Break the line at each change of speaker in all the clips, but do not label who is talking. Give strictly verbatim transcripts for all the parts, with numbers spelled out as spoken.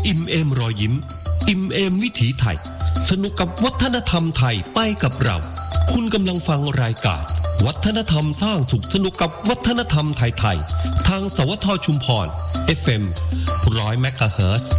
อิ่มเอมรอยยิ้มอิ่มเอมวิถีไทยสนุกกับวัฒนธรรมไทยไปกับเราคุณกำลังฟังรายการวัฒนธรรมสร้างสุขสนุกกับวัฒนธรรมไทยๆทางสวทชุมพร เอฟ เอ็ม หนึ่งร้อย เมกะเฮิรตซ์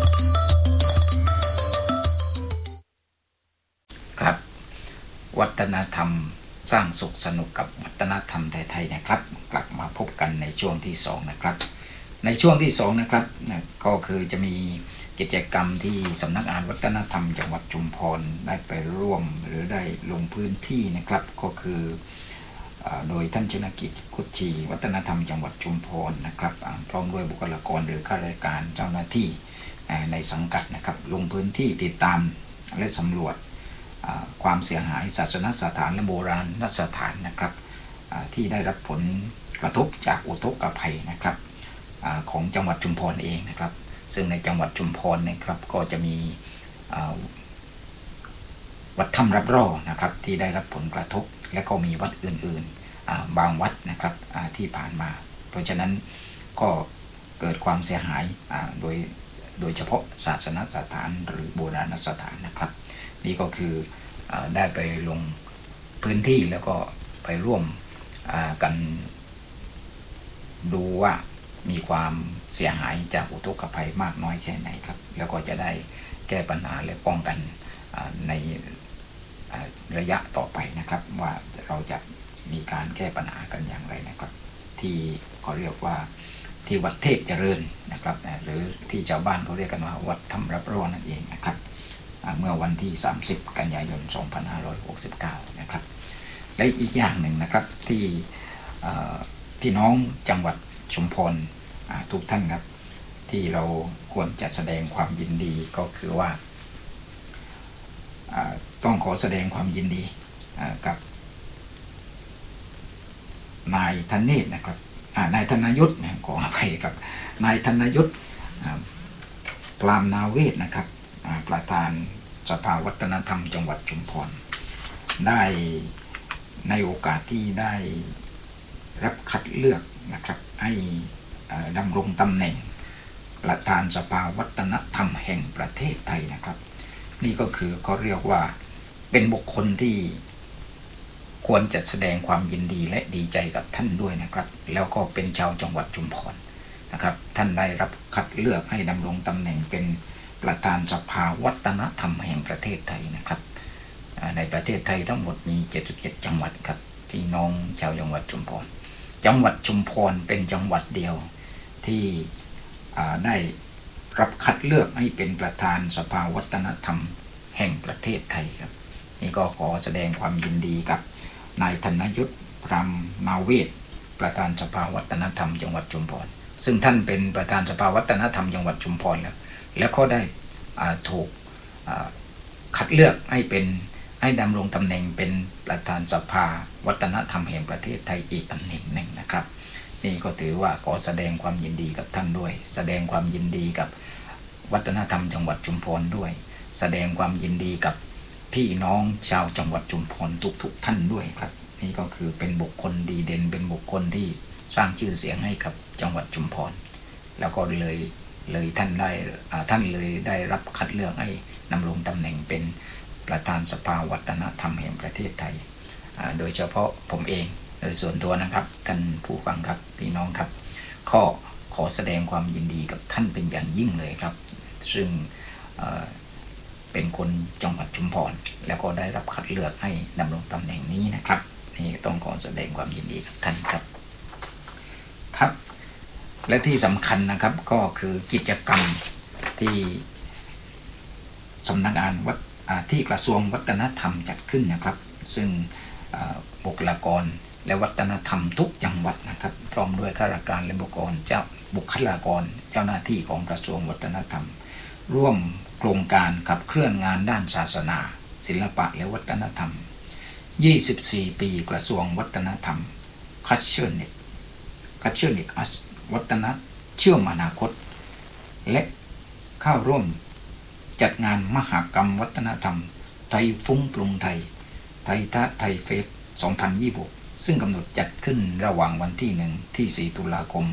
ครับวัฒนธรรมสร้างสุขสนุกกับวัฒนธรรมไทยๆนะครับกลับมาพบกันในช่วงที่สองนะครับในช่วงที่สองนะครับก็คือจะมีกิจกรรมที่สำนักงานวัฒนธรรมจังหวัดชุมพรได้ไปร่วมหรือได้ลงพื้นที่นะครับก็คือโดยท่านชนกิจกุชชีวัฒนธรรมจังหวัดชุมพรนะครับพร้อมด้วยบุคลากรหรือข้าราชการเจ้าหน้าที่ในสังกัดนะครับลงพื้นที่ติดตามและสำรวจความเสียหายศาสนสถานและโบราณสถานนะครับที่ได้รับผลกระทบจากอุทกภัยนะครับของจังหวัดชุมพรเองนะครับซึ่งในจังหวัดชุมพรนะครับก็จะมีวัดถ้ำรับร่อนะครับที่ได้รับผลกระทบและก็มีวัดอื่นๆบางวัดนะครับที่ผ่านมาเพราะฉะนั้นก็เกิดความเสียหายโดยโดยเฉพาะศาสนสถานหรือโบราณสถานนะครับนี่ก็คือได้ไปลงพื้นที่แล้วก็ไปร่วมกันดูว่ามีความเสียหายจากอุทกภัยมากน้อยแค่ไหนครับแล้วก็จะได้แก้ปัญหาและป้องกันในระยะต่อไปนะครับว่าเราจะมีการแก้ปัญหากันอย่างไรนะครับที่เขาเรียกว่าที่วัดเทพเจริญนะครับหรือที่ชาวบ้านเขาเรียกกันว่าวัดถ้ำรับร่อนั่นเองนะครับเมื่อวันที่สามสิบกันยายนสองพันห้าร้อยหกสิบเก้านะครับและอีกอย่างหนึ่งนะครับที่พี่น้องจังหวัดชุมพรทุกท่านครับที่เราควรจะแสดงความยินดีก็คือว่าต้องขอแสดงความยินดีกับนายธเนศนะครับนายธนยุทธขออภัยครับนายธนยุทธปรามนาเวศนะครับประธานสภาวัฒนธรรมจังหวัดชุมพรได้ในโอกาสที่ได้รับคัดเลือกนะครับให้ดำรงตำแหน่งประธานสภาวัฒนธรรมแห่งประเทศไทยนะครับนี่ก็คือเขาเรียกว่าเป็นบุคคลที่ควรจะแสดงความยินดีและดีใจกับท่านด้วยนะครับแล้วก็เป็นชาวจังหวัดชุมพรนะครับท่านได้รับคัดเลือกให้ดำรงตำแหน่งเป็นประธานสภาวัฒนธรรมแห่งประเทศไทยนะครับในประเทศไทยทั้งหมดมีเจ็ดสิบเจ็ดจังหวัดครับพี่น้องชาวจังหวัดชุมพรจังหวัดชุมพรเป็นจังหวัดเดียวที่ได้รับคัดเลือกให้เป็นประธานสภาวัฒนธรรมแห่งประเทศไทยครับนี่ก็ขอแสดงความยินดีกับนายธนยุทธปรามนาเวศประธานสภาวัฒนธรรมจังหวัดชุมพรซึ่งท่านเป็นประธานสภาวัฒนธรรมจังหวัดชุมพรแล้วแล้วก็ได้ถูกคัดเลือกให้เป็นให้ดำรงตำแหน่งเป็นประธานสภาวัฒนธรรมแห่งประเทศไทยอีกตำแหน่งหนึ่งนะครับนี่ก็ถือว่าขอแสดงความยินดีกับท่านด้วยแสดงความยินดีกับวัฒนธรรมจังหวัดชุมพรด้วยแสดงความยินดีกับพี่น้องชาวจังหวัดชุมพรทุกๆท่านด้วยครับนี่ก็คือเป็นบุคคลดีเด่นเป็นบุคคลที่สร้างชื่อเสียงให้กับจังหวัดชุมพรแล้วก็เลยเลยท่านได้ท่านเลยได้รับคัดเลือกให้ดำรงตำแหน่งเป็นประธานสภาวัฒนธรรมแห่งประเทศไทยโดยเฉพาะผมเองโดยส่วนตัวนะครับท่านผู้ฟังครับพี่น้องครับข้อขอแสดงความยินดีกับท่านเป็นอย่างยิ่งเลยครับซึ่งเป็นคนจังหวัดชุมพรแล้วก็ได้รับคัดเลือกให้ดำรงตำแหน่งนี้นะครับนี่ต้องขอแสดงความยินดีกับท่านครับครับและที่สำคัญนะครับก็คือกิจกรรมที่สำนักงานวัดที่กระทรวงวัฒนธรรมจัดขึ้นนะครับซึ่งบุคลากรและวัฒนธรรมทุกจังหวัดนะครับพร้อมด้วยข้าราชการและบุคคลเจ้าบุคลากรเจ้าหน้าที่ของกระทรวงวัฒนธรรมร่วมโครงการขับเคลื่อนงานด้านศาสนาศิลปะและวัฒนธรรมยี่สิบสี่ปีกระทรวงวัฒนธรรมคัชเชอร์เน็ตคัชเชอร์เน็ตวัฒนเชื่อมอนาคตและเข้าร่วมจัดงานมหกรรมวัฒนธรรมไทยฟุ้งปรุงไทยไทยทะไทยเฟสสองพันยี่สิบหกซึ่งกำหนดจัดขึ้นระหว่างวันที่หนึ่งที่สี่ตุลาคม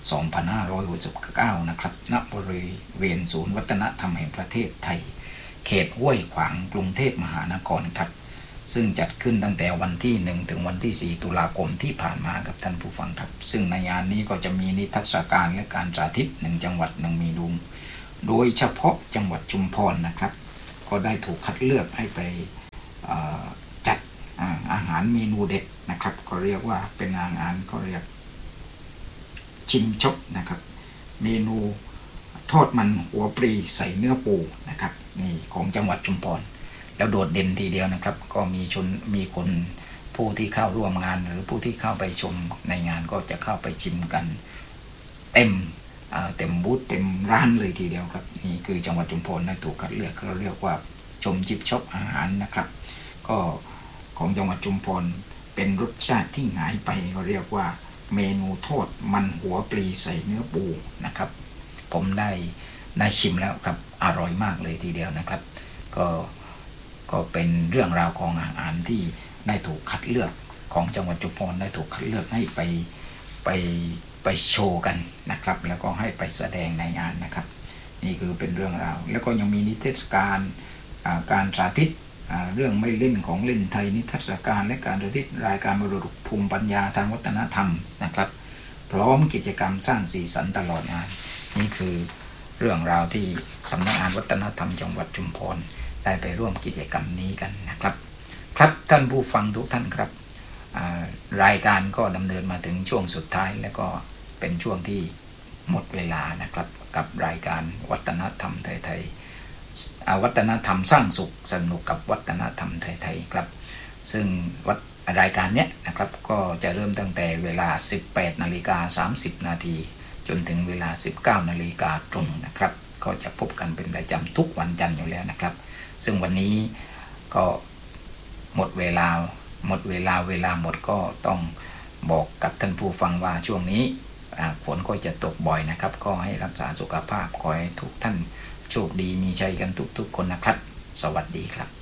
สองพันห้าร้อยหกสิบเก้านะครับณบริเวณศูนย์วัฒนธรรมแห่งประเทศไทยเขตห้วยขวางกรุงเทพมหานครครับซึ่งจัดขึ้นตั้งแต่วันที่หนึ่งถึงวันที่สี่ตุลาคมที่ผ่านมากับท่านผู้ฟังครับซึ่งในงานนี้ก็จะมีนิทรรศการและการสาธิตหนึ่งจังหวัดหนึ่งเมนูโดยเฉพาะจังหวัดชุมพรนะครับก็ได้ถูกคัดเลือกให้ไปจัดอาหารเมนูเด็ดนะครับก็เรียกว่าเป็นอาหารก็เรียกชิมชบนะครับเมนูทอดมันหัวปลีใส่เนื้อปูนะครับนี่ของจังหวัดชุมพรแล้วโดดเด่นทีเดียวนะครับก็มีชนมีคนผู้ที่เข้าร่วมงานหรือผู้ที่เข้าไปชมในงานก็จะเข้าไปชิมกันเต็มเต็มบูธเต็มร้านเลยทีเดียวครับนี่คือจังหวัดชุมพรได้ถูกคัดเลือกเราเรียกว่าชมจิบชอบอาหารนะครับก็ของจังหวัดชุมพรเป็นรสชาติที่หายไปเราเรียกว่าเมนูทอดมันหัวปลีใส่เนื้อปูนะครับผมได้ได้ชิมแล้วครับอร่อยมากเลยทีเดียวนะครับก็ก็เป็นเรื่องราวของอาหารที่ได้ถูกคัดเลือกของจังหวัดชุมพรได้ถูกคัดเลือกให้ไปไปไปโชว์กันนะครับแล้วก็ให้ไปแสดงในงานนะครับนี่คือเป็นเรื่องราวแล้วก็ยังมีนิทรรศการการสาธิตเรื่องไม่เล่นของเล่นไทยนิทรรศการและการสาธิตรายการมรดกภูมิปัญญาทางวัฒนธรรมนะครับพร้อมกิจกรรมสร้างสีสันตลอดงานนี่คือเรื่องราวที่สำนักงานวัฒนธรรมจังหวัดชุมพรได้ไปร่วมกิจกรรมนี้กันนะครับครับท่านผู้ฟังทุกท่านครับรายการก็ดำเนินมาถึงช่วงสุดท้ายแล้วก็เป็นช่วงที่หมดเวลานะครับกับรายการวัฒนธรรมไทยๆวัฒนธรรมสร้างสุขสนุกกับวัฒนธรรมไทยๆครับซึ่งรายการเนี้ยนะครับก็จะเริ่มตั้งแต่เวลา สิบแปดนาฬิกาสามสิบนาทีจนถึงเวลา สิบเก้านาฬิกาตรงนะครับก็จะพบกันเป็นประจำทุกวันจันทร์อยู่แล้วนะครับซึ่งวันนี้ก็หมดเวลาหมดเวลาเวลาหมดก็ต้องบอกกับท่านผู้ฟังว่าช่วงนี้ฝนก็จะตกบ่อยนะครับก็ให้รักษาสุขภาพขอให้ทุกท่านโชคดีมีชัยกันทุกๆคนนะครับสวัสดีครับ